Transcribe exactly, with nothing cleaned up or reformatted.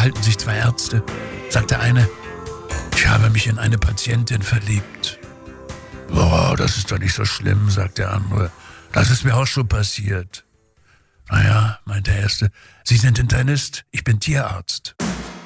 unterhalten sich zwei Ärzte. Sagt der eine, ich habe mich in eine Patientin verliebt. Boah, das ist doch nicht so schlimm, sagt der andere. Das ist mir auch schon passiert. Naja, meint der Erste, Sie sind Internist, ich bin Tierarzt.